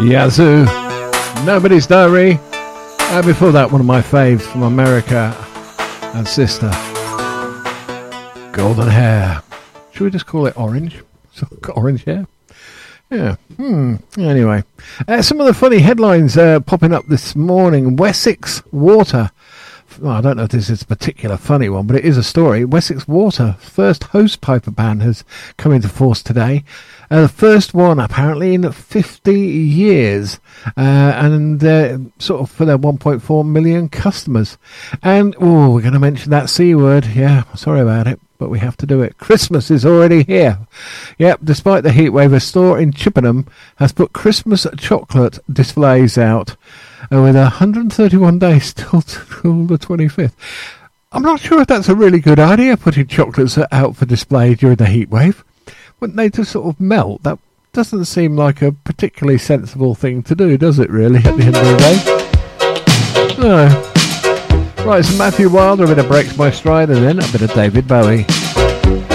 Yazoo, Nobody's Diary. And before that, one of my faves from America and Sister, Golden Hair. Should we just call it Orange? Orange hair? Yeah. Anyway, some of the funny headlines popping up this morning. Wessex Water. Well, I don't know if this is a particular funny one, but it is a story. Wessex Water, first hosepipe ban has come into force today. The first one, apparently, in 50 years. And sort of for their 1.4 million customers. And, we're going to mention that C word. Yeah, sorry about it, but we have to do it. Christmas is already here. Yep, despite the heatwave, a store in Chippenham has put Christmas chocolate displays out with 131 days till the 25th. I'm not sure if that's a really good idea, putting chocolates out for display during the heatwave. Wouldn't they just sort of melt? That doesn't seem like a particularly sensible thing to do, does it, really, at the end of the day? No. Right, so Matthew Wilder, a bit of Breaks My Stride, and then a bit of David Bowie.